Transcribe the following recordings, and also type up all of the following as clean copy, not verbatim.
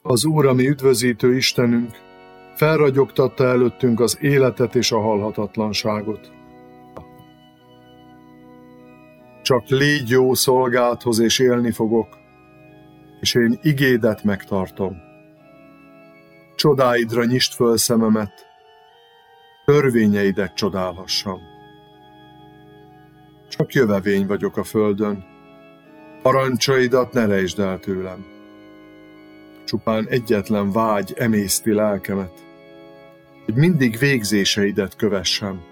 Az Úr, a mi üdvözítő Istenünk, felragyogtatta előttünk az életet és a halhatatlanságot. Csak légy jó szolgádhoz, és élni fogok, és én igédet megtartom. Csodáidra nyisd föl szememet, törvényeidet csodálhassam. Csak jövevény vagyok a földön, parancsaidat ne rejtsd el tőlem. Csupán egyetlen vágy emészti lelkemet, hogy mindig végzéseidet kövessem.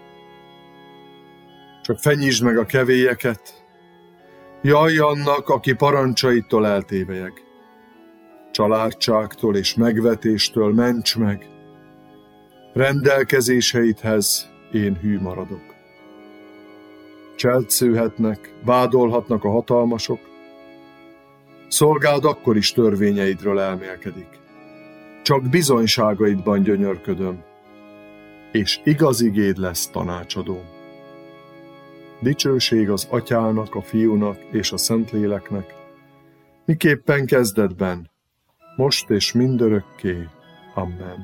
Csak fenyítsd meg a kevélyeket, jaj annak, aki parancsaitól eltévelyeg. Családságtól és megvetéstől ments meg, rendelkezéseidhez én hű maradok. Cselszőhetnek, vádolhatnak a hatalmasok, szolgád akkor is törvényeidről elmélkedik. Csak bizonyságaidban gyönyörködöm, és igaz igéd lesz tanácsadóm. Dicsőség az Atyának, a Fiúnak és a Szentléleknek, miképpen kezdetben, most és mindörökké. Amen.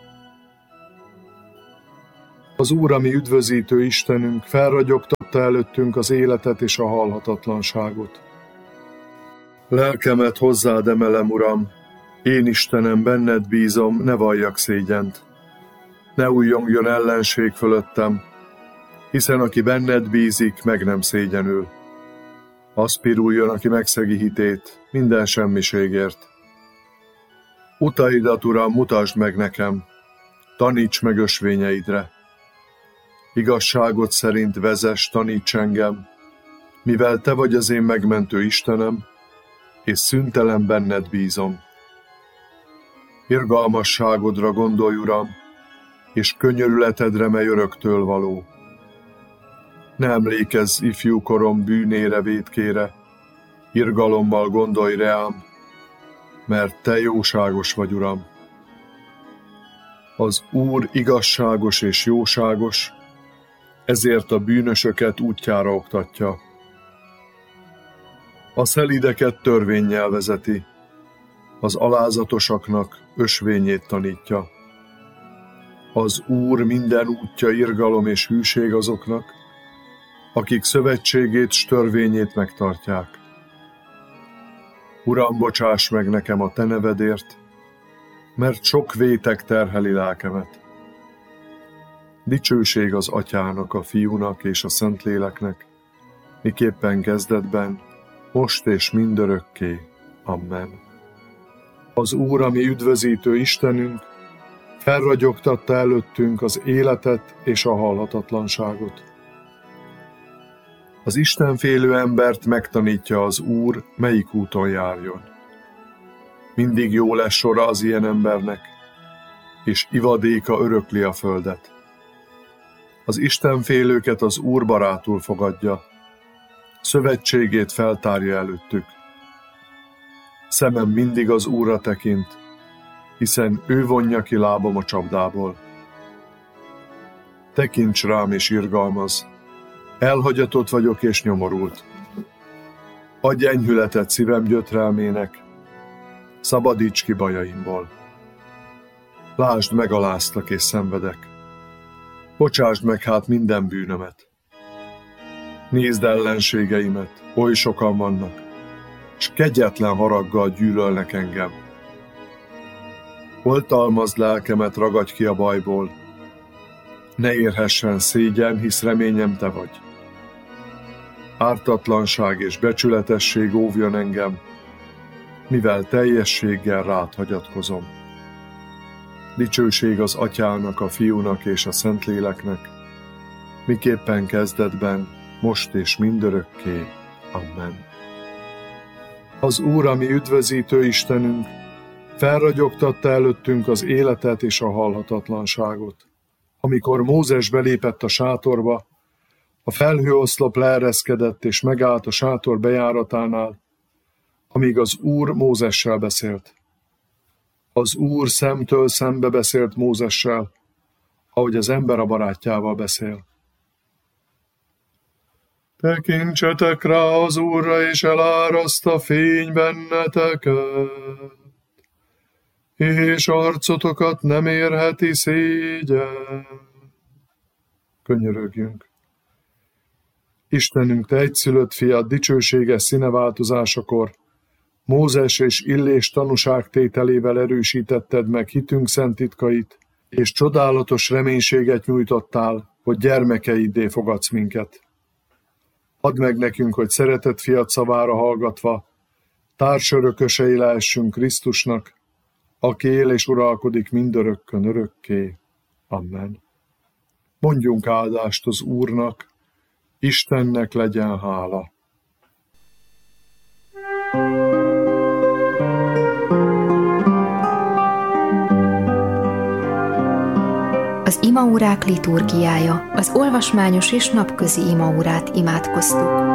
Az Úr, a mi üdvözítő Istenünk, felragyogtatta előttünk az életet és a halhatatlanságot. Lelkemet hozzád emelem, Uram, én Istenem, benned bízom, ne valljak szégyent. Ne újjongjon ellenség fölöttem, hiszen aki benned bízik, meg nem szégyenül. Az piruljon, aki megszegi hitét, minden semmiségért. Utaidat, Uram, mutasd meg nekem, taníts meg ösvényeidre. Igazságot szerint vezess, taníts engem, mivel te vagy az én megmentő Istenem, és szüntelen benned bízom. Irgalmasságodra gondolj, Uram, és könyörületedre, mely öröktől való. Ne emlékezz ifjú korom bűnére, vétkére, irgalommal gondolj reám, mert te jóságos vagy, Uram. Az Úr igazságos és jóságos, ezért a bűnösöket útjára oktatja. A szelídeket törvénnyel vezeti, az alázatosaknak ösvényét tanítja. Az Úr minden útja irgalom és hűség azoknak, akik szövetségét s törvényét megtartják. Uram, bocsáss meg nekem a te nevedért, mert sok vétek terheli lelkemet. Dicsőség az Atyának, a Fiúnak és a Szentléleknek, miképpen kezdetben, most és mindörökké. Amen. Az Úr, a mi üdvözítő Istenünk, felragyogtatta előttünk az életet és a halhatatlanságot. Az istenfélő embert megtanítja az Úr, melyik úton járjon. Mindig jó lesz sora az ilyen embernek, és ivadéka örökli a földet. Az istenfélőket az Úr barátul fogadja, szövetségét feltárja előttük. Szemem mindig az Úrra tekint, hiszen ő vonja ki lábam a csapdából. Tekints rám és irgalmazz, elhagyatott vagyok és nyomorult. Adj enyhületet szívem gyötrelmének, szabadíts ki bajaimból. Lásd, megaláztak és szenvedek. Bocsásd meg hát minden bűnömet. Nézd ellenségeimet, oly sokan vannak, s kegyetlen haraggal gyűlölnek engem. Oltalmazd lelkemet, ragadj ki a bajból. Ne érhessen szégyen, hisz reményem te vagy. Ártatlanság és becsületesség óvjon engem, mivel teljességgel rád hagyatkozom. Dicsőség az Atyának, a Fiúnak és a Szentléleknek, miképpen kezdetben, most és mindörökké. Amen. Az Úr, a mi üdvözítő Istenünk, felragyogtatta előttünk az életet és a halhatatlanságot. Amikor Mózes belépett a sátorba, a felhőoszlop leereszkedett és megállt a sátor bejáratánál, amíg az Úr Mózessel beszélt. Az Úr szemtől szembe beszélt Mózessel, ahogy az ember a barátjával beszél. Tekintsetek rá az Úrra, és eláraszt a fény benneteket. és arcotokat nem érheti szégyen. Könyörögjünk. Istenünk, Te egyszülött fiad dicsőséges színeváltozásakor Mózes és Illés tanúságtételével erősítetted meg hitünk szent titkait, és csodálatos reménységet nyújtottál, hogy gyermekeiddé fogadsz minket. Add meg nekünk, hogy szeretett fiad szavára hallgatva, társörökösei lehessünk Krisztusnak, aki él és uralkodik mindörökkön örökké. Amen. Mondjunk áldást az Úrnak, Istennek legyen hála. Az imaórák liturgiája, az olvasmányos és napközi imaórát imádkoztuk.